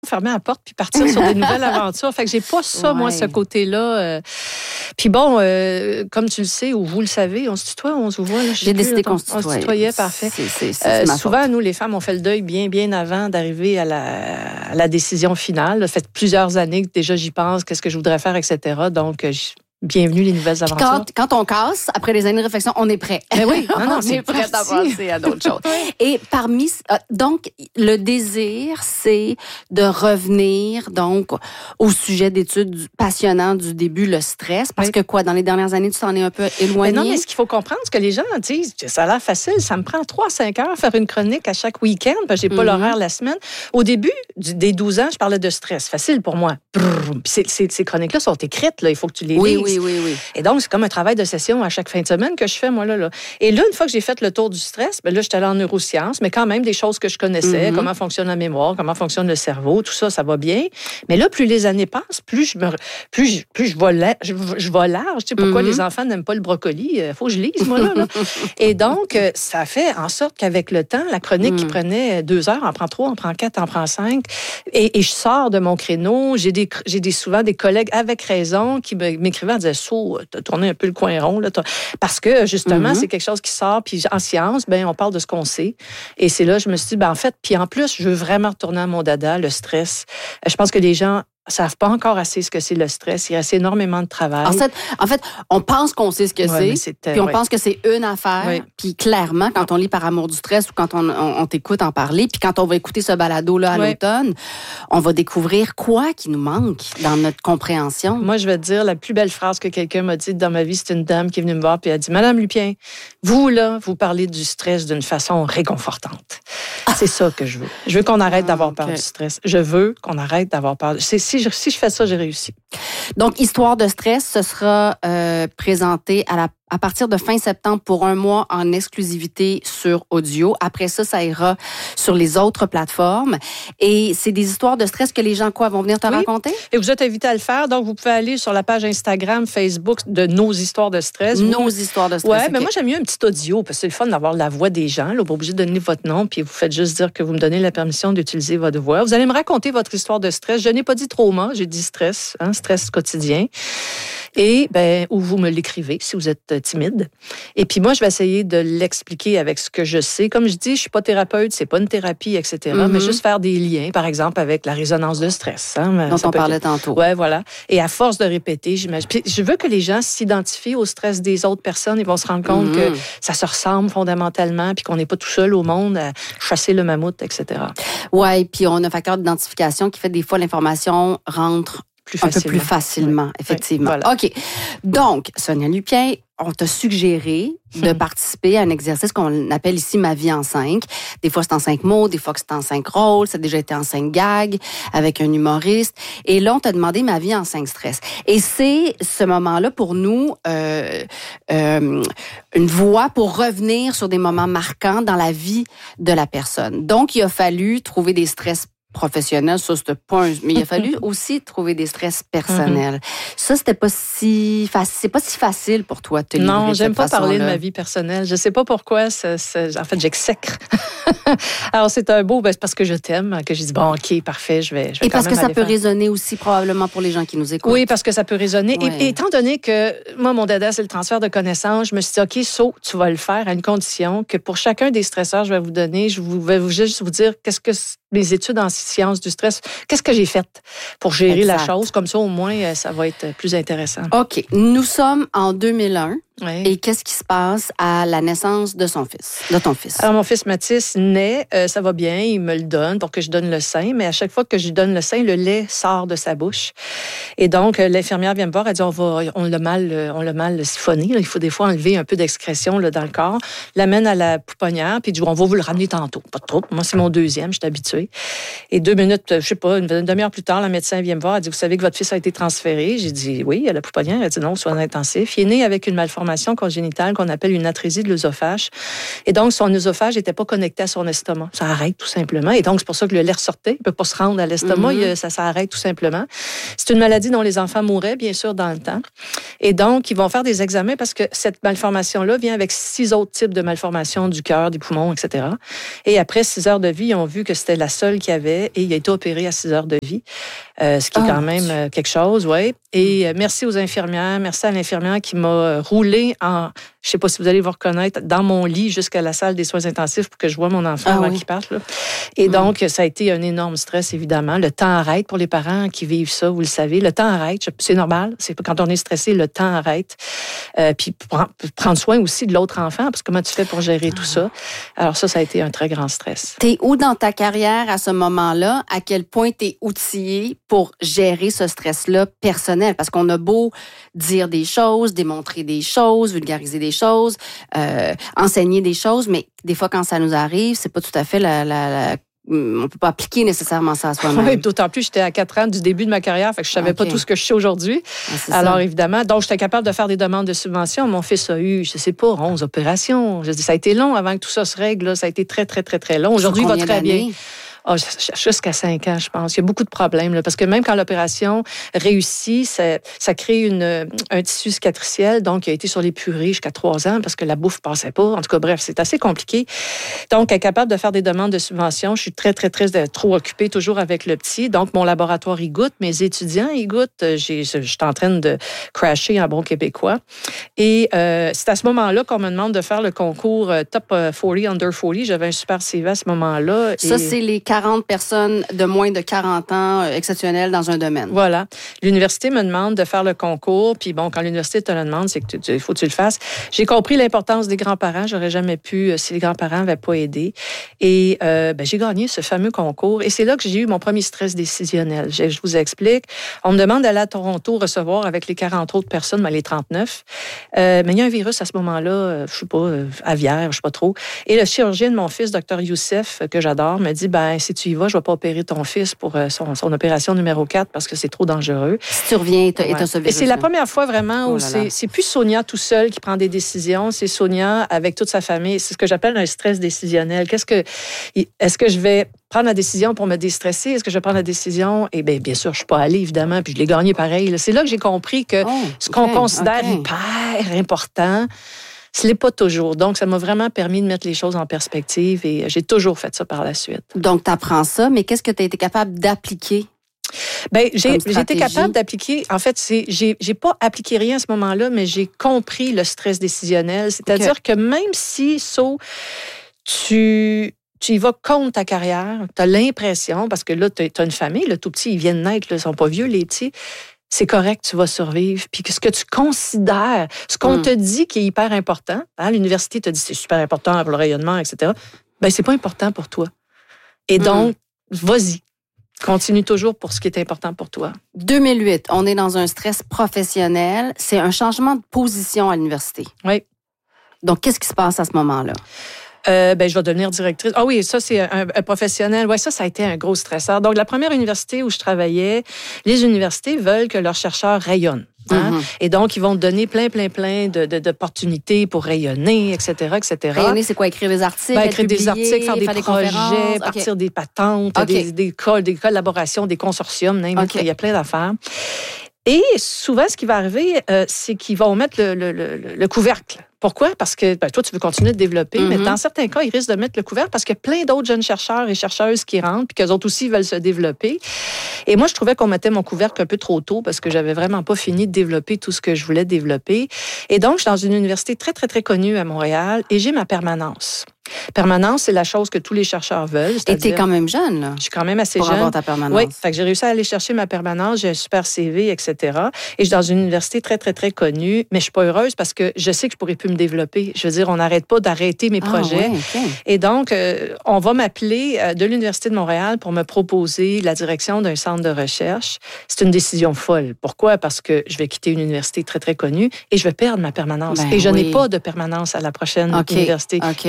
fermer la porte puis partir sur des nouvelles aventures. Fait que j'ai pas ça, moi, ce côté-là. Puis bon, comme tu le sais, ou vous le savez, on se tutoie, on se voit. Là, j'ai décidé qu'on se tutoie. On se tutoyait, parfait. C'est souvent, nous, les femmes, on fait le deuil bien avant d'arriver à la décision finale. Ça fait plusieurs années que déjà j'y pense, qu'est-ce que je voudrais faire, etc. Donc, bienvenue les nouvelles aventures. Quand on casse, après des années de réflexion, on est prêt. Mais oui, on est prêt à passer à d'autres choses. Et donc, le désir, c'est de revenir donc au sujet d'études passionnant du début, le stress. Parce que quoi, dans les dernières années, tu t'en es un peu éloigné? Mais non, mais ce qu'il faut comprendre, c'est que les gens disent, ça a l'air facile, ça me prend 3 à 5 heures faire une chronique à chaque week-end, parce que j'ai pas l'horaire la semaine. Au début des 12 ans, je parlais de stress. Facile pour moi. Ces chroniques-là sont écrites, là, il faut que tu les lises. Oui. Et donc, c'est comme un travail de session à chaque fin de semaine que je fais, moi, là. Et là, une fois que j'ai fait le tour du stress, ben là, j'étais allée en neurosciences, mais quand même des choses que je connaissais, comment fonctionne la mémoire, comment fonctionne le cerveau, tout ça, ça va bien. Mais là, plus les années passent, plus je vais large. Tu sais, pourquoi les enfants n'aiment pas le brocoli? Il faut que je lise, moi, là. Et donc, ça fait en sorte qu'avec le temps, la chronique qui prenait 2 heures, en prend 3, en prend 4, en prend 5. Et je sors de mon créneau. J'ai souvent des collègues avec raison qui m'écrivaient en disant, t'as tourné un peu le coin rond, là. Parce que, justement, c'est quelque chose qui sort. Puis en science, on parle de ce qu'on sait. Et c'est là, je me suis dit, en fait, puis en plus, je veux vraiment retourner à mon dada, le stress. Je pense que les gens savent pas encore assez ce que c'est le stress. Il reste énormément de travail. En fait, on pense qu'on sait ce que c'est, puis on pense que c'est une affaire. Oui. Puis clairement, quand on lit Par amour du stress ou quand on t'écoute en parler, puis quand on va écouter ce balado-là à l'automne, on va découvrir quoi qui nous manque dans notre compréhension. Moi, je vais te dire, la plus belle phrase que quelqu'un m'a dite dans ma vie, c'est une dame qui est venue me voir puis elle a dit, Madame Lupien, vous, là, vous parlez du stress d'une façon réconfortante. C'est ça que je veux. Je veux qu'on arrête d'avoir peur du stress. Je veux qu'on arrête d'avoir peur. Si je fais ça, j'ai réussi. Donc, Histoire de stress, ce sera présenté à partir de fin septembre pour 1 mois en exclusivité sur audio. Après ça, ça ira sur les autres plateformes. Et c'est des histoires de stress que les gens, vont venir te raconter? Et vous êtes invité à le faire. Donc, vous pouvez aller sur la page Instagram, Facebook de Nos histoires de stress. Nos histoires de stress. Oui, mais moi, j'aime mieux un petit audio parce que c'est le fun d'avoir la voix des gens. Là, pas obligé de donner votre nom, puis vous faites juste dire que vous me donnez la permission d'utiliser votre voix. Vous allez me raconter votre histoire de stress. Je n'ai pas dit trauma, j'ai dit stress, stress quotidien. Et, ou vous me l'écrivez si vous êtes timide. Et puis moi, je vais essayer de l'expliquer avec ce que je sais. Comme je dis, je suis pas thérapeute, c'est pas une thérapie, etc. Mais juste faire des liens, par exemple, avec la résonance de stress. Dont on parlait tantôt. Oui, voilà. Et à force de répéter, j'imagine. Puis je veux que les gens s'identifient au stress des autres personnes. Ils vont se rendre compte que ça se ressemble fondamentalement, puis qu'on n'est pas tout seul au monde à chasser le mammouth, etc. Oui, puis on a un facteur d'identification qui fait des fois l'information rentre un peu plus facilement, effectivement. Voilà. OK. Donc, Sonia Lupien, on t'a suggéré de participer à un exercice qu'on appelle ici Ma vie en 5. Des fois, c'est en 5 mots, des fois que c'est en 5 rôles, ça a déjà été en 5 gags avec un humoriste. Et là, on t'a demandé Ma vie en 5 stress. Et c'est ce moment-là pour nous une voie pour revenir sur des moments marquants dans la vie de la personne. Donc, il a fallu trouver des stress professionnel, ça, c'était pas mais il a fallu aussi trouver des stress personnels. Ça, c'était pas si facile. C'est pas si facile pour toi de te livrer. Non, j'aime pas parler de ma vie personnelle. Je sais pas pourquoi. En fait, j'exècre. Alors, c'est un beau, c'est parce que je t'aime, que j'ai dit, bon, OK, parfait, je vais et parce que ça peut résonner aussi probablement pour les gens qui nous écoutent. Oui, parce que ça peut résonner. Ouais. Et étant donné que moi, mon dada, c'est le transfert de connaissances, je me suis dit, OK, tu vas le faire à une condition que pour chacun des stresseurs, je vais vous donner, je vais juste vous dire qu'est-ce que mes études en sciences du stress, qu'est-ce que j'ai fait pour gérer la chose. Comme ça, au moins, ça va être plus intéressant. OK. Nous sommes en 2001. Oui. Et qu'est-ce qui se passe à la naissance de ton fils? Alors, mon fils Mathis naît, ça va bien, il me le donne pour que je donne le sein, mais à chaque fois que je lui donne le sein, le lait sort de sa bouche. Et donc, l'infirmière vient me voir, elle dit, on l'a mal siphonné, là. Il faut des fois enlever un peu d'excrétion là, dans le corps. L'amène à la pouponnière, puis dit, on va vous le ramener tantôt. Pas de trouble. Moi, c'est mon 2e, je suis habituée. Et 2 minutes, je sais pas, une demi-heure plus tard, la médecin vient me voir, elle dit, vous savez que votre fils a été transféré? J'ai dit, oui, à la pouponnière. Elle dit, non, soins intensifs. Il est né avec une malformation malformation congénitale qu'on appelle une atrésie de l'œsophage. Et donc, son œsophage n'était pas connecté à son estomac. Ça arrête tout simplement. Et donc, c'est pour ça que le lait ressortait. Il ne peut pas se rendre à l'estomac. Ça arrête tout simplement. C'est une maladie dont les enfants mouraient, bien sûr, dans le temps. Et donc, ils vont faire des examens parce que cette malformation-là vient avec 6 autres types de malformations du cœur, des poumons, etc. Et après 6 heures de vie, ils ont vu que c'était la seule qu'il y avait et il a été opéré à 6 heures de vie. Ce qui est quand même quelque chose, oui. Et merci aux infirmières, merci à l'infirmière qui m'a roulé je ne sais pas si vous allez vous reconnaître, dans mon lit jusqu'à la salle des soins intensifs pour que je vois mon enfant avant qu'il parte. Là. Et donc, ça a été un énorme stress, évidemment. Le temps arrête pour les parents qui vivent ça, vous le savez. Le temps arrête, c'est normal. C'est quand on est stressé, le temps arrête. Puis prendre soin aussi de l'autre enfant, parce que comment tu fais pour gérer tout ça? Alors ça a été un très grand stress. T'es où dans ta carrière à ce moment-là? À quel point t'es outillée pour gérer ce stress-là personnel? Parce qu'on a beau dire des choses, démontrer des choses, vulgariser des choses, enseigner des choses, mais des fois, quand ça nous arrive, c'est pas tout à fait on peut pas appliquer nécessairement ça à soi-même. Oui, d'autant plus, j'étais à 4 ans du début de ma carrière, fait que je savais pas tout ce que je sais aujourd'hui. Alors, évidemment, donc j'étais capable de faire des demandes de subventions. Mon fils a eu, je sais pas, 11 opérations. Ça a été long avant que tout ça se règle. Là. Ça a été très, très, très, très long. Aujourd'hui, il va très bien. Jusqu'à 5 ans, je pense. Il y a beaucoup de problèmes, là, parce que même quand l'opération réussit, ça crée un tissu cicatriciel, donc il a été sur les purées jusqu'à 3 ans parce que la bouffe passait pas. En tout cas, bref, c'est assez compliqué. Donc, être capable de faire des demandes de subventions, je suis très, très, très trop occupée toujours avec le petit. Donc, mon laboratoire, il goûte, mes étudiants, ils goûtent. Je suis en train de crasher en bon québécois. Et c'est à ce moment-là qu'on me demande de faire le concours Top 40, Under 40. J'avais un super CV à ce moment-là. Ça, c'est les 40 personnes de moins de 40 ans exceptionnelles dans un domaine. Voilà. L'université me demande de faire le concours. Puis bon, quand l'université te le demande, c'est qu'il faut que tu le fasses. J'ai compris l'importance des grands-parents. J'aurais jamais pu si les grands-parents n'avaient pas aidé. Et j'ai gagné ce fameux concours. Et c'est là que j'ai eu mon premier stress décisionnel. Je vous explique. On me demande d'aller à Toronto recevoir avec les 40 autres personnes, les 39. Mais il y a un virus à ce moment-là, je sais pas, aviaire, je sais pas trop. Et le chirurgien de mon fils, Dr. Youssef, que j'adore, me dit, si tu y vas, je vais pas opérer ton fils pour son opération numéro 4 parce que c'est trop dangereux. Si tu reviens et t'as ce virus. Et c'est la première fois vraiment où c'est plus Sonia tout seul qui prend des décisions, c'est Sonia avec toute sa famille. C'est ce que j'appelle un stress décisionnel. Est-ce que je vais prendre la décision pour me déstresser? Est-ce que je vais prendre la décision? Eh bien sûr, je suis pas allée, évidemment, puis je l'ai gagné pareil. C'est là que j'ai compris que ce qu'on considère hyper important, ce n'est pas toujours. Donc, ça m'a vraiment permis de mettre les choses en perspective et j'ai toujours fait ça par la suite. Donc, tu apprends ça, mais qu'est-ce que tu as été capable d'appliquer? J'ai été capable d'appliquer. En fait, j'ai pas appliqué rien à ce moment-là, mais j'ai compris le stress décisionnel. C'est-à-dire que même si, tu y vas contre ta carrière, tu as l'impression, parce que là, tu as une famille, le tout petit, ils viennent naître, là, ils sont pas vieux, les petits. C'est correct, tu vas survivre. Puis ce que tu considères, ce qu'on te dit qui est hyper important, l'université te dit c'est super important pour le rayonnement, etc., c'est pas important pour toi. Et donc, vas-y. Continue toujours pour ce qui est important pour toi. 2008, on est dans un stress professionnel. C'est un changement de position à l'université. Oui. Donc, qu'est-ce qui se passe à ce moment-là? Je vais devenir directrice. Ah oui, ça, c'est un professionnel. Oui, ça a été un gros stresseur. Donc, la première université où je travaillais, les universités veulent que leurs chercheurs rayonnent. Et donc, ils vont te donner plein d'opportunités pour rayonner, etc., etc. Rayonner, c'est quoi? Écrire des articles, écrire des articles, faire des projets, partir des patentes, des collaborations, des consortiums, il y a plein d'affaires. Et souvent, ce qui va arriver, c'est qu'ils vont mettre le couvercle. Pourquoi? Parce que toi, tu veux continuer de développer, mais dans certains cas, ils risquent de mettre le couvercle parce qu'il y a plein d'autres jeunes chercheurs et chercheuses qui rentrent puis qu'eux autres aussi veulent se développer. Et moi, je trouvais qu'on mettait mon couvercle un peu trop tôt parce que j'avais vraiment pas fini de développer tout ce que je voulais développer. Et donc, je suis dans une université très, très, très connue à Montréal et j'ai ma permanence. Permanence, c'est la chose que tous les chercheurs veulent. Et tu es quand même jeune, là. Je suis quand même assez jeune. Pour avoir ta permanence. Oui, fait que j'ai réussi à aller chercher ma permanence, j'ai un super CV, etc. Et je suis dans une université très, très, très connue, mais je suis pas heureuse parce que je sais que je pourrais plus me développer. Je veux dire, on n'arrête pas d'arrêter mes projets. Ouais, okay. Et donc, on va m'appeler de l'Université de Montréal pour me proposer la direction d'un centre de recherche. C'est une décision folle. Pourquoi? Parce que je vais quitter une université très, très connue et je vais perdre ma permanence. Et je n'ai pas de permanence à la prochaine université. Il va falloir que je la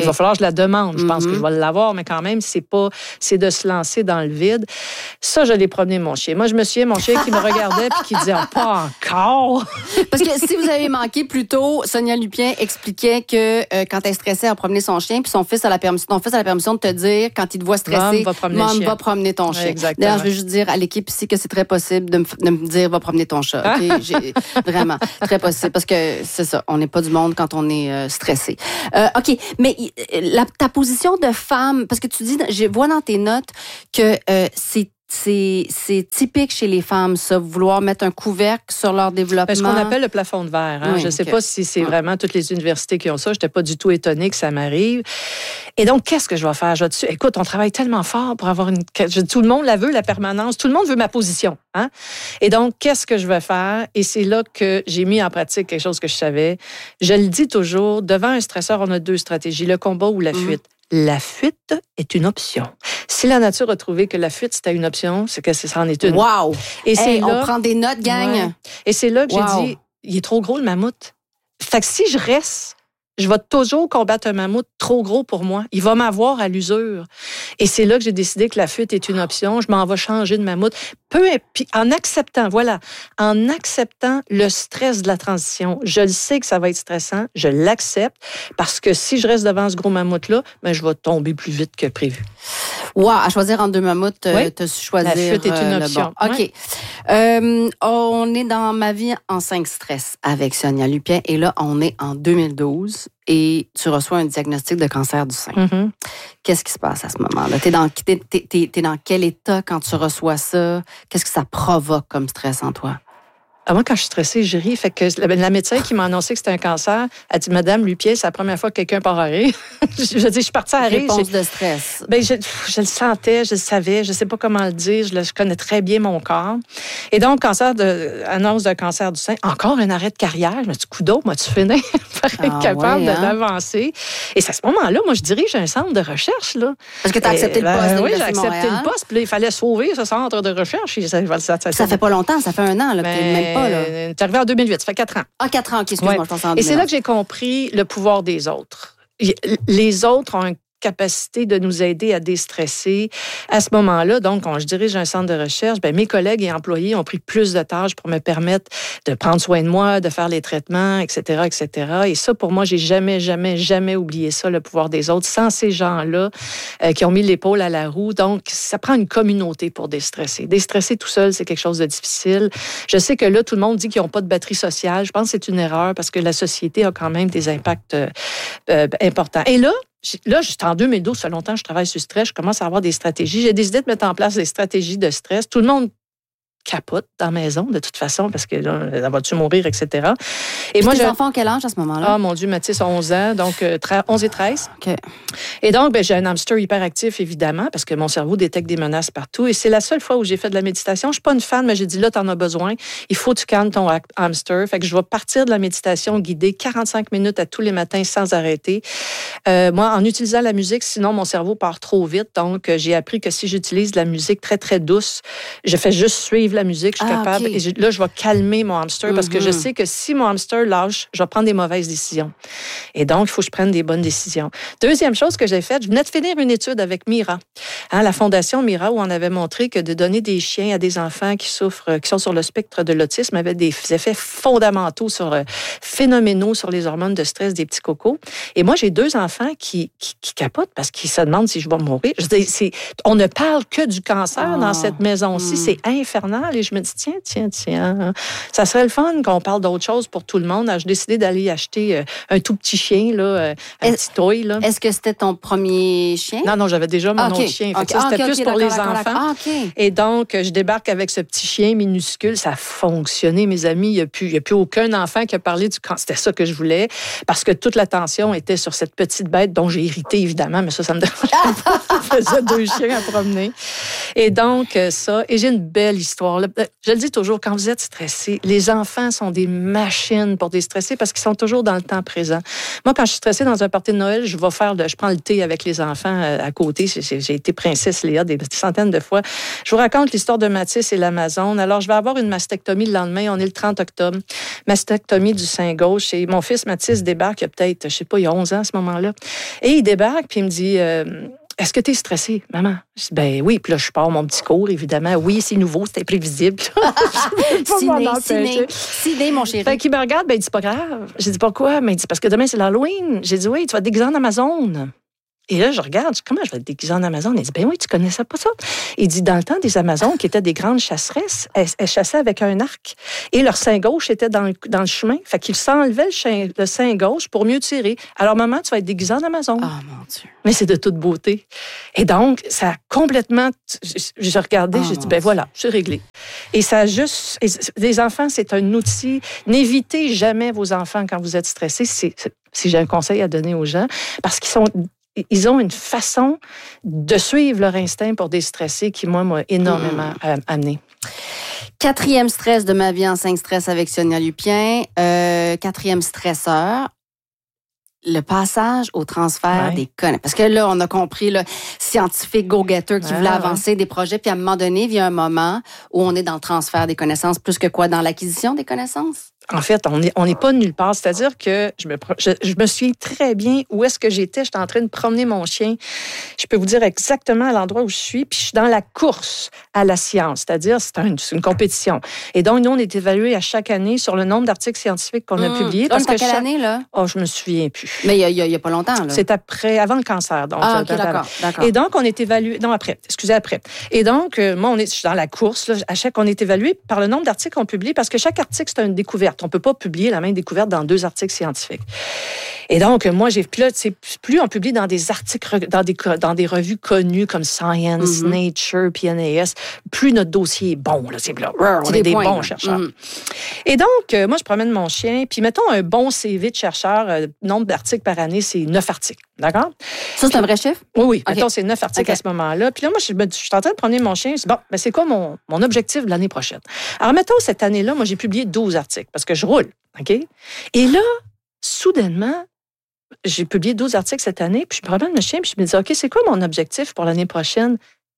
la demande. Je pense que je vais l'avoir, mais quand même, c'est de se lancer dans le vide. Ça, je l'ai promené mon chien. Moi, je me souviens, mon chien qui me regardait puis qui disait « Pas encore! » Parce que si vous avez manqué plus tôt, Sonia Lupien expliquait que quand elle stressait, elle promenait son chien, puis ton fils a la permission de te dire, quand il te voit stressé, Mom, va promener ton chien. Exactement. D'ailleurs, je veux juste dire à l'équipe ici que c'est très possible de me dire, va promener ton chat. Okay? Vraiment, très possible. Parce que c'est ça, on n'est pas du monde quand on est stressé. OK, mais ta position de femme, parce que tu dis, je vois dans tes notes que c'est typique chez les femmes, ça, vouloir mettre un couvercle sur leur développement. Ce qu'on appelle le plafond de verre. Hein? Oui, je ne sais pas si c'est vraiment toutes les universités qui ont ça. Je n'étais pas du tout étonnée que ça m'arrive. Et donc, qu'est-ce que je vais faire? Écoute, on travaille tellement fort pour avoir tout le monde la veut, la permanence. Tout le monde veut ma position. Hein? Et donc, qu'est-ce que je vais faire? Et c'est là que j'ai mis en pratique quelque chose que je savais. Je le dis toujours, devant un stresseur, on a 2 stratégies, le combat ou la fuite. La fuite est une option. Si la nature a trouvé que la fuite, c'était une option, c'est que ça en est une. Wow! Et c'est là, on prend des notes, gang! Ouais. Et c'est là que j'ai dit, il est trop gros, le mammouth. Fait que si je reste, je vais toujours combattre un mammouth trop gros pour moi. Il va m'avoir à l'usure. Et c'est là que j'ai décidé que la fuite est une option. Je m'en vais changer de mammouth. En acceptant le stress de la transition, je le sais que ça va être stressant, je l'accepte, parce que si je reste devant ce gros mammouth-là, ben, je vais tomber plus vite que prévu. Wow, à choisir entre 2 mammouths, tu as choisi la fuite est une option. Bon. OK. On est dans Ma vie en 5 stress avec Sonia Lupien, et là, on est en 2012 et tu reçois un diagnostic de cancer du sein. Mm-hmm. Qu'est-ce qui se passe à ce moment-là? T'es dans quel état quand tu reçois ça? Qu'est-ce que ça provoque comme stress en toi? Moi, quand je suis stressée, je ris. Fait que la médecin qui m'a annoncé que c'était un cancer, elle dit, Madame Lupien, c'est la première fois que quelqu'un part à rire. Je suis partie à rire. Réponse de stress. Ben, je le sentais, je le savais, je sais pas comment le dire, je connais très bien mon corps. Et donc, annonce d'un cancer du sein, encore un arrêt de carrière. Je me dis, coudonc, moi, tu finis par être capable d'avancer. Et c'est à ce moment-là, moi, je dirige un centre de recherche, là. Parce que tu as accepté le poste. Oui, j'ai accepté le poste, puis là, il fallait sauver ce centre de recherche. Ça fait pas longtemps, ça fait 1 an, là, même pas, là. T'es arrivé en 2008, ça fait 4 ans. Ah, 4 ans, excuse-moi, je pense en 2008. Et c'est là que j'ai compris le pouvoir des autres. Les autres ont une capacité de nous aider à déstresser. À ce moment-là, donc, quand je dirige un centre de recherche, mes collègues et employés ont pris plus de tâches pour me permettre de prendre soin de moi, de faire les traitements, etc., etc. Et ça, pour moi, j'ai jamais oublié ça, le pouvoir des autres, sans ces gens-là qui ont mis l'épaule à la roue. Donc, ça prend une communauté pour déstresser. Déstresser tout seul, c'est quelque chose de difficile. Je sais que là, tout le monde dit qu'ils n'ont pas de batterie sociale. Je pense que c'est une erreur parce que la société a quand même des impacts importants. Et là, j'étais en 2012, ça fait longtemps que je travaille sur le stress, je commence à avoir des stratégies. J'ai décidé de mettre en place des stratégies de stress. Tout le monde capote dans la maison, de toute façon, parce que là, elle va-tu mourir, etc. Et moi, tes enfants ont quel âge à ce moment-là? Ah, mon Dieu, Mathis a 11 ans, donc 11 et 13. OK. Et donc, j'ai un hamster hyperactif, évidemment, parce que mon cerveau détecte des menaces partout. Et c'est la seule fois où j'ai fait de la méditation. Je ne suis pas une fan, mais j'ai dit, là, tu en as besoin. Il faut que tu calmes ton hamster. Fait que je vais partir de la méditation guidée 45 minutes à tous les matins sans arrêter. Moi, en utilisant la musique, sinon, mon cerveau part trop vite. Donc, j'ai appris que si j'utilise de la musique très, très douce, je fais juste suivre la musique, je suis capable. Okay. Et là, je vais calmer mon hamster parce que je sais que si mon hamster lâche, je vais prendre des mauvaises décisions. Et donc, il faut que je prenne des bonnes décisions. Deuxième chose que j'ai faite, je venais de finir une étude avec Mira, la Fondation Mira, où on avait montré que de donner des chiens à des enfants qui sont sur le spectre de l'autisme avait des effets fondamentaux phénoménaux sur les hormones de stress des petits cocos. Et moi, j'ai 2 enfants qui capotent parce qu'ils se demandent si je vais mourir. On ne parle que du cancer dans cette maison-ci. C'est infernal. Et je me dis, tiens, ça serait le fun qu'on parle d'autre chose pour tout le monde. Alors, j'ai décidé d'aller acheter un tout petit chien, là, un petit toy. Là. Est-ce que c'était ton premier chien? Non, j'avais déjà mon autre chien. C'était plus pour les enfants. Et donc, je débarque avec ce petit chien minuscule. Ça a fonctionné, mes amis. Il n'y a plus aucun enfant qui a parlé du cancer. C'était ça que je voulais, parce que toute l'attention était sur cette petite bête dont j'ai hérité, évidemment, mais ça me dérangeait pas. Je faisais 2 chiens à promener. Et donc, ça. Et j'ai une belle histoire voir. Je le dis toujours, quand vous êtes stressé, les enfants sont des machines pour déstresser parce qu'ils sont toujours dans le temps présent. Moi, quand je suis stressée dans un party de Noël, je prends le thé avec les enfants à côté. J'ai été princesse Léa des centaines de fois. Je vous raconte l'histoire de Mathis et l'Amazone. Alors, je vais avoir une mastectomie le lendemain. On est le 30 octobre. Mastectomie du sein gauche. Et mon fils Mathis débarque, il y a peut-être, je sais pas, il y a 11 ans à ce moment-là. Et il débarque, puis il me dit... Est-ce que tu es stressée, maman? Je dis, ben oui. Puis là, je pars mon petit cours, évidemment. Oui, c'est nouveau, c'est imprévisible. Ciné, mon chéri. Fait qu'il me regarde, ben il dit, pas grave. J'ai dit, pourquoi? Mais il dit, parce que demain, c'est l'Halloween. J'ai dit, oui, tu vas te déguiser en Amazon. Et là, je regarde, je dis, comment je vais te déguiser en Amazon? Il dit, ben oui, tu connaissais pas ça. Il dit, dans le temps des Amazones, qui étaient des grandes chasseresses, elles chassaient avec un arc. Et leur sein gauche était dans le chemin. Fait qu'ils s'enlevaient le sein gauche pour mieux tirer. Alors, maman, tu vas être déguisée en Amazon. Oh, mon Dieu. Mais c'est de toute beauté. Et donc, ça a complètement... J'ai regardé, j'ai dit, ben voilà, c'est réglé. Et ça a juste... Les enfants, c'est un outil. N'évitez jamais vos enfants quand vous êtes stressés. Si j'ai un conseil à donner aux gens, parce ils ont une façon de suivre leur instinct pour déstresser qui, moi, m'a énormément amené. 4e stress de ma vie en 5 stress avec Sonia Lupien. 4e stresseur. Le passage au transfert des connaissances. Parce que là, on a compris, le scientifique go-getter qui voulait avancer des projets, puis à un moment donné, il y a un moment où on est dans le transfert des connaissances, plus que quoi, dans l'acquisition des connaissances? En fait, on n'est pas nulle part. C'est-à-dire que je me souviens très bien où est-ce que j'étais. J'étais en train de promener mon chien. Je peux vous dire exactement à l'endroit où je suis. Puis je suis dans la course à la science. C'est-à-dire, c'est une compétition. Et donc, nous, on est évalués à chaque année sur le nombre d'articles scientifiques qu'on a publiés. Parce que quelle année, là? Oh, je me souviens plus. Mais il y a pas longtemps, là. C'est avant le cancer. Donc, OK, d'accord. Et donc, on est évalué... Non, après. Et donc, moi, je suis dans la course. Là, on est évalué par le nombre d'articles qu'on publie parce que chaque article, c'est une découverte. On ne peut pas publier la même découverte dans 2 articles scientifiques. Et donc, moi, plus on publie dans des articles, dans des revues connues comme Science, Nature, PNAS, plus notre dossier est bon. Là, on est des bons chercheurs. Et donc, moi, je promène mon chien, puis mettons un bon CV de chercheur, nombre d'articles par année, c'est 9 articles. D'accord? Ça, c'est un vrai chiffre? Oui. Okay. Mettons, c'est 9 articles à ce moment-là. Puis là, moi, je suis en train de promener mon chien. Je dis, bon, ben, c'est quoi mon objectif de l'année prochaine? Alors, mettons, cette année-là, moi, j'ai publié 12 articles parce que je roule. OK? Et là, soudainement, j'ai publié 12 articles cette année, puis je promène mon chien, puis je me dis, OK, c'est quoi mon objectif pour l'année prochaine?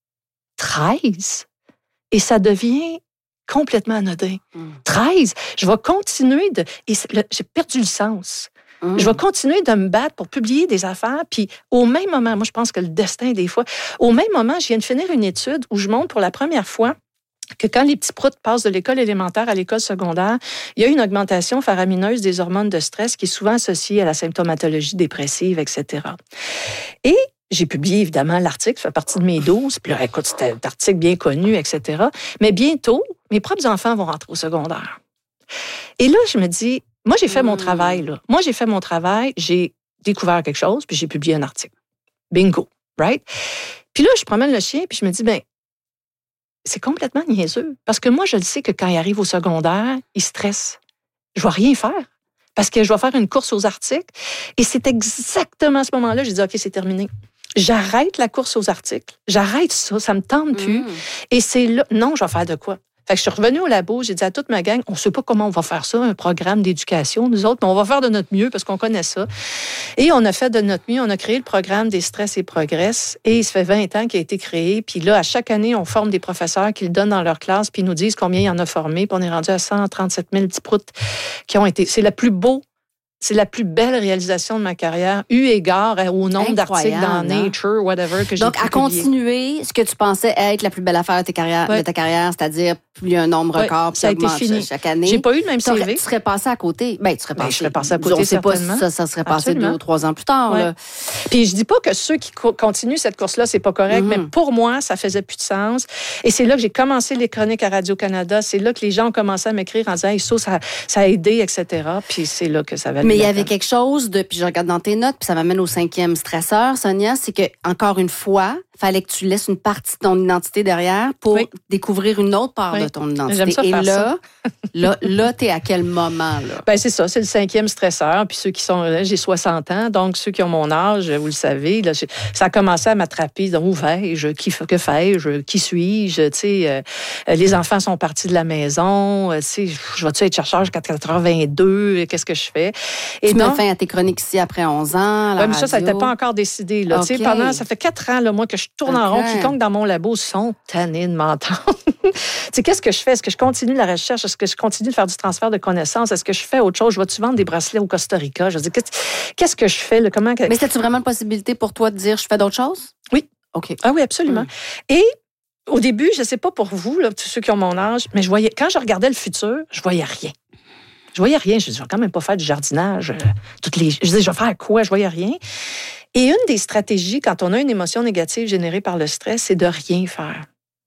13. Et ça devient complètement anodin. 13. Je vais continuer j'ai perdu le sens. Je vais continuer de me battre pour publier des affaires, puis au même moment, moi, je pense que le destin, des fois, au même moment, je viens de finir une étude où je montre pour la première fois que quand les petits proutes passent de l'école élémentaire à l'école secondaire, il y a une augmentation faramineuse des hormones de stress qui est souvent associée à la symptomatologie dépressive, etc. Et j'ai publié, évidemment, l'article, ça fait partie de mes 12. Puis là, écoute, c'était un article bien connu, etc. Mais bientôt, mes propres enfants vont rentrer au secondaire. Et là, je me dis, moi, j'ai fait mon travail, là. Moi, j'ai fait mon travail, j'ai découvert quelque chose, puis j'ai publié un article. Bingo, right? Puis là, je promène le chien, puis je me dis, ben, c'est complètement niaiseux. Parce que moi, je le sais que quand il arrive au secondaire, il stresse. Je ne vais rien faire. Parce que je vais faire une course aux articles. Et c'est exactement à ce moment-là, j'ai dit, OK, c'est terminé. J'arrête la course aux articles. J'arrête ça. Ça me tente plus. Et c'est là, non, je vais faire de quoi? Fait que je suis revenue au labo, j'ai dit à toute ma gang, on ne sait pas comment on va faire ça, un programme d'éducation, nous autres, mais on va faire de notre mieux parce qu'on connaît ça. Et on a fait de notre mieux, on a créé le programme des stress et progress, et ça fait 20 ans qu'il a été créé. Puis là, à chaque année, on forme des professeurs qui le donnent dans leur classe, puis ils nous disent combien il y en a formé, puis on est rendu à 137 000 petits proutes qui ont été... C'est la plus belle réalisation de ma carrière, eu égard au nombre d'articles dans Nature, whatever, que j'ai publié. Donc, à continuer ce que tu pensais être la plus belle affaire de ta carrière, c'est-à-dire plus un nombre record, puis ça augmente chaque année. J'ai pas eu le même CV. Tu serais passé à côté. Ben, tu serais passé. Je serais passé à côté, certainement. Pas, ça serait passé 2 ou 3 ans plus tard. Là. Puis je dis pas que ceux qui continuent cette course-là, c'est pas correct, mais pour moi, ça faisait plus de sens. Et c'est là que j'ai commencé les chroniques à Radio-Canada. C'est là que les gens ont commencé à m'écrire en disant, hey, ça a aidé, etc. Puis c'est là que ça va. Mais il y avait quelque chose puis je regarde dans tes notes, puis ça m'amène au 5e stresseur, Sonia, c'est que, encore une fois, fallait que tu laisses une partie de ton identité derrière pour découvrir une autre part de ton identité. J'aime ça, et faire là, t'es à quel moment, là? Ben, c'est ça, c'est le 5e stresseur. Puis ceux qui sont, là, j'ai 60 ans, donc ceux qui ont mon âge, vous le savez, là, ça a commencé à m'attraper. Donc, où vais-je? Que fais-je? Qui suis-je? Tu sais, les enfants sont partis de la maison. Tu sais, je vais-tu être chercheur jusqu'à 4h22? Qu'est-ce que je fais? Et tu mets fin à tes chroniques ici après 11 ans. Oui, mais ça n'était pas encore décidé. Là. Okay. Ça fait 4 ans, là, moi, que je tourne en rond. Quiconque dans mon labo sont tannés de m'entendre. Qu'est-ce que je fais? Est-ce que je continue la recherche? Est-ce que je continue de faire du transfert de connaissances? Est-ce que je fais autre chose? Je vais-tu vendre des bracelets au Costa Rica? Je veux dire, qu'est-ce que je fais? Là? Mais c'était-tu vraiment une possibilité pour toi de dire je fais d'autres choses? Oui. OK. Ah oui, absolument. Et au début, je ne sais pas pour vous, là, tous ceux qui ont mon âge, mais quand je regardais le futur, je voyais rien. Je voyais rien. Je disais, je vais quand même pas faire du jardinage. Je disais, je vais faire quoi? Je voyais rien. Et une des stratégies, quand on a une émotion négative générée par le stress, c'est de rien faire.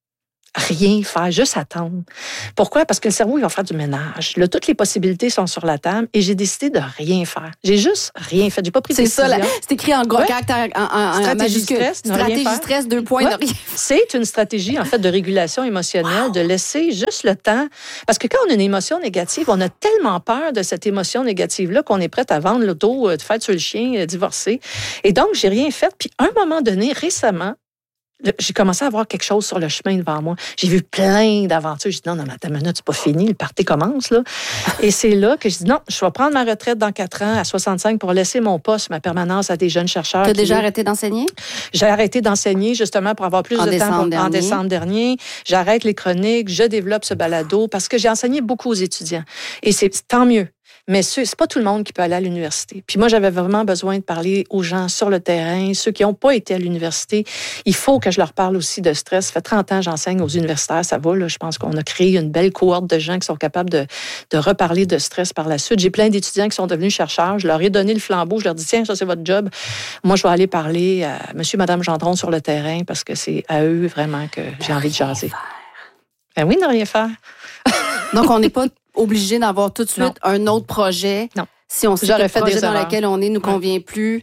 Rien faire, juste attendre. Pourquoi? Parce que le cerveau, il va faire du ménage. Là, toutes les possibilités sont sur la table et j'ai décidé de rien faire. J'ai juste rien fait. J'ai pas pris de décision. C'est ça, c'est écrit en gros caractère, en stratégie stress, stratégie stress, 2 points, de rien. C'est une stratégie, en fait, de régulation émotionnelle, de laisser juste le temps. Parce que quand on a une émotion négative, on a tellement peur de cette émotion négative-là qu'on est prête à vendre l'auto, de faire tuer le chien, divorcer. Et donc, j'ai rien fait. Puis, à un moment donné, récemment, j'ai commencé à voir quelque chose sur le chemin devant moi. J'ai vu plein d'aventures. J'ai dit, non, attends une minute, c'est pas fini, le party commence, là. Et c'est là que je dis, non, je vais prendre ma retraite dans 4 ans, à 65, pour laisser mon poste, ma permanence à des jeunes chercheurs. Tu as déjà arrêté d'enseigner? J'ai arrêté d'enseigner, justement, pour avoir plus de temps en décembre dernier. J'arrête les chroniques, je développe ce balado, parce que j'ai enseigné beaucoup aux étudiants. Et c'est tant mieux. Mais c'est pas tout le monde qui peut aller à l'université. Puis moi, j'avais vraiment besoin de parler aux gens sur le terrain, ceux qui n'ont pas été à l'université. Il faut que je leur parle aussi de stress. Ça fait 30 ans que j'enseigne aux universitaires, ça va. Là, je pense qu'on a créé une belle cohorte de gens qui sont capables de reparler de stress par la suite. J'ai plein d'étudiants qui sont devenus chercheurs. Je leur ai donné le flambeau. Je leur dis, tiens, ça, c'est votre job. Moi, je vais aller parler à monsieur, madame Gendron sur le terrain parce que c'est à eux vraiment que j'ai envie de jaser. Ben oui, ne rien faire. Donc, on n'est pas obligé d'avoir tout de suite un autre projet. Non. Si on sait que le projet dans lequel on est nous convient plus,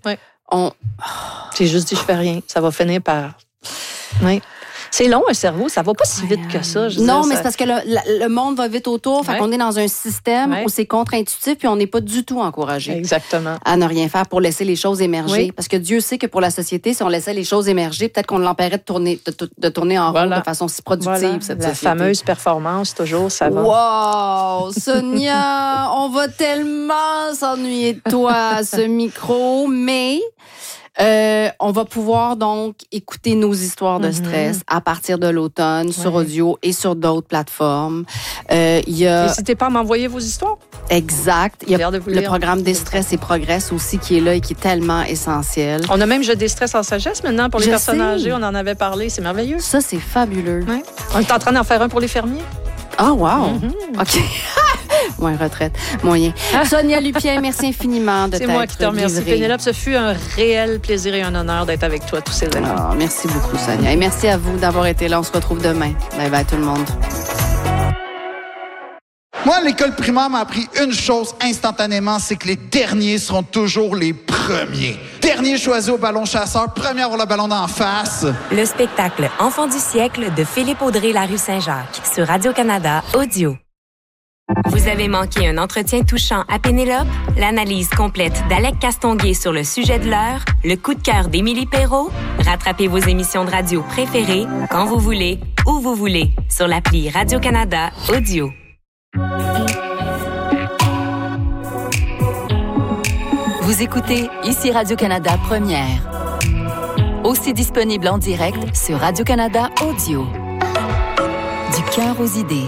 J'ai juste dit, je fais rien. Ça va finir par... Oui. C'est long, un cerveau. Ça va pas si vite que ça. Non, mais c'est parce que le monde va vite autour. Fait qu'on est dans un système où c'est contre-intuitif puis on n'est pas du tout encouragé. Exactement. À ne rien faire pour laisser les choses émerger. Parce que Dieu sait que pour la société, si on laissait les choses émerger, peut-être qu'on l'empêcherait de tourner en rond de façon si productive. Cette la fameuse performance, toujours, ça va. Wow! Sonia, on va tellement s'ennuyer de toi à ce micro, mais... on va pouvoir donc écouter nos histoires de stress à partir de l'automne sur audio et sur d'autres plateformes. N'hésitez pas à m'envoyer vos histoires. Exact. Il y a le programme Déstress et Progresse aussi qui est là et qui est tellement essentiel. On a même Jeu Déstress en sagesse maintenant pour les personnes âgées. On en avait parlé. C'est merveilleux. Ça, c'est fabuleux. Ouais. On est en train d'en faire un pour les fermiers. Ah, wow! OK. Moins retraite, moyen. Sonia Lupien, merci infiniment de t'être livrée. C'est moi qui te remercie, Pénélope. Ce fut un réel plaisir et un honneur d'être avec toi tous ces années. Oh, merci beaucoup, Sonia. Et merci à vous d'avoir été là. On se retrouve demain. Bye bye tout le monde. Moi, l'école primaire m'a appris une chose instantanément, c'est que les derniers seront toujours les premiers. Dernier choisi au ballon chasseur, premier à avoir le ballon d'en face. Le spectacle Enfant du siècle de Philippe Audrey, la rue Saint-Jacques, sur Radio-Canada Audio. Vous avez manqué un entretien touchant à Pénélope, l'analyse complète d'Alec Castonguay sur le sujet de l'heure, le coup de cœur d'Émilie Perrault? Rattrapez vos émissions de radio préférées quand vous voulez, où vous voulez, sur l'appli Radio-Canada Audio. Vous écoutez ici Radio-Canada Première. Aussi disponible en direct sur Radio-Canada Audio. Du cœur aux idées.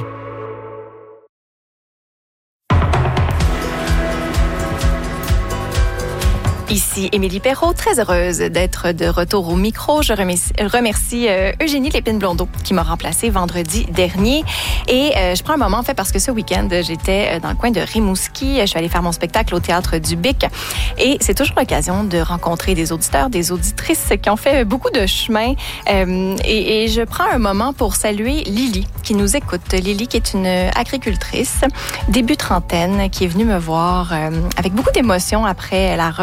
Ici Émilie Perrault, très heureuse d'être de retour au micro. Je remercie Eugénie Lépine-Blondeau qui m'a remplacée vendredi dernier. Et je prends un moment, en fait, parce que ce week-end, j'étais dans le coin de Rimouski. Je suis allée faire mon spectacle au Théâtre du Bic. Et c'est toujours l'occasion de rencontrer des auditeurs, des auditrices qui ont fait beaucoup de chemin. Et je prends un moment pour saluer Lily, qui nous écoute. Lily, qui est une agricultrice, début trentaine, qui est venue me voir avec beaucoup d'émotion après la représentation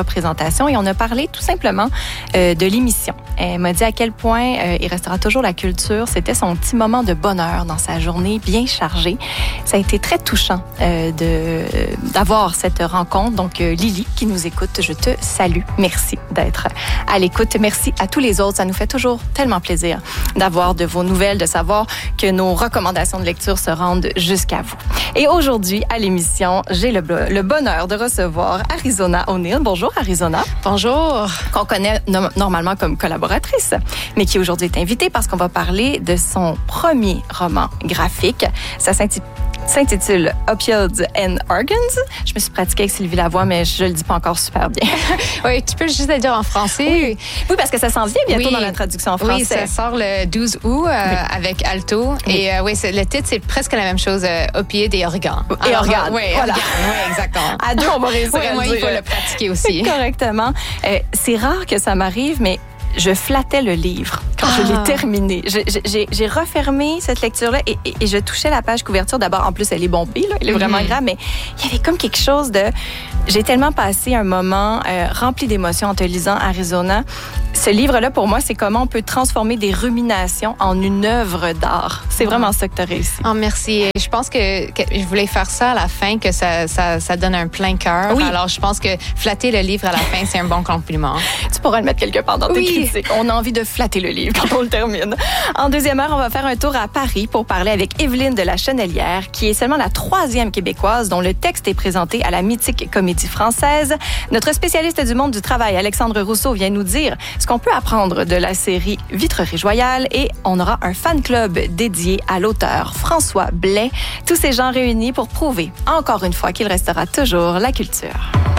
présentation et on a parlé tout simplement de l'émission. Elle m'a dit à quel point il restera toujours la culture. C'était son petit moment de bonheur dans sa journée bien chargée. Ça a été très touchant d'avoir cette rencontre. Donc, Lily, qui nous écoute, je te salue. Merci d'être à l'écoute. Merci à tous les autres. Ça nous fait toujours tellement plaisir d'avoir de vos nouvelles, de savoir que nos recommandations de lecture se rendent jusqu'à vous. Et aujourd'hui, à l'émission, j'ai le bonheur de recevoir Arizona O'Neill. Bonjour, Arizona. Bonjour. Qu'on connaît normalement comme collaboratrice, mais qui aujourd'hui est invitée parce qu'on va parler de son premier roman graphique. Ça s'intitule Opioids and Organs. Je me suis pratiquée avec Sylvie Lavoie, mais je le dis pas encore super bien. Oui, tu peux juste le dire en français. Oui, parce que ça s'en vient bientôt dans la traduction en français. Oui, ça sort le 12 août avec Alto. Et le titre, c'est presque la même chose, Opioïdes et organes. Et organes. Oui, voilà. Oui, exactement. À deux, on va réussir à le dire. Il faut le pratiquer aussi. Correctement. C'est rare que ça m'arrive, mais je flattais le livre quand je l'ai terminé. J'ai refermé cette lecture-là et je touchais la page couverture. D'abord, en plus, elle est bombée, là. Elle est vraiment grave, mais il y avait comme quelque chose de... J'ai tellement passé un moment rempli d'émotions en te lisant Arizona. Ce livre-là, pour moi, c'est comment on peut transformer des ruminations en une œuvre d'art. C'est vraiment ça que tu as réussi. Oh, merci. Je pense que je voulais faire ça à la fin, que ça donne un plein cœur. Oui. Alors, je pense que flatter le livre à la fin, c'est un bon compliment. Tu pourras le mettre quelque part dans tes critiques. On a envie de flatter le livre quand on le termine. En deuxième heure, on va faire un tour à Paris pour parler avec Evelyne de la Chenelière, qui est seulement la 3e Québécoise dont le texte est présenté à la mythique Comédie Française. Notre spécialiste du monde du travail, Alexandre Rousseau, vient nous dire ce qu'on peut apprendre de la série Vitrerie Joyale et on aura un fan club dédié à l'auteur François Blais. Tous ces gens réunis pour prouver encore une fois qu'il restera toujours la culture.